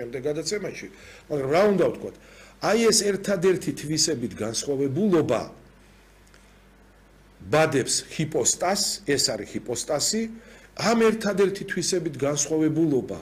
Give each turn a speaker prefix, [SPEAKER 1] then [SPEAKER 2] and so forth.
[SPEAKER 1] შემდეგ გადაცემაში, მაგრამ რა უნდა ვთქვათ? აი ეს ერთადერთი თვისებით განსხვავებულობა ბადებს ჰიპოსტას, ეს არის ჰიპოსტასი, ამ ერთადერთი თვისებით განსხვავებულობა